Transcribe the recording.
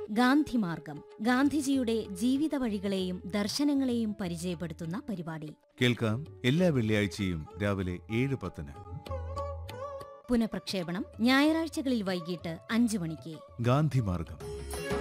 ഗാന്ധിമാർഗം ഗാന്ധിജിയുടെ ജീവിത വഴികളെയും ദർശനങ്ങളെയും പരിചയപ്പെടുത്തുന്ന പരിപാടി. കേൾക്കാം എല്ലാ വെള്ളിയാഴ്ചയും രാവിലെ 7:10. പുനഃപ്രക്ഷേപണം ഞായറാഴ്ചകളിൽ വൈകിട്ട് 5 മണിക്ക്. ഗാന്ധിമാർഗം.